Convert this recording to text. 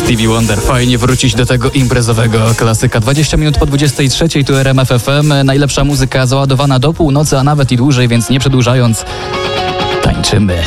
Stevie Wonder. Fajnie wrócić do tego imprezowego klasyka. 20 minut po 23, tu RMF FM. Najlepsza muzyka załadowana do północy, a nawet i dłużej, więc nie przedłużając, tańczymy.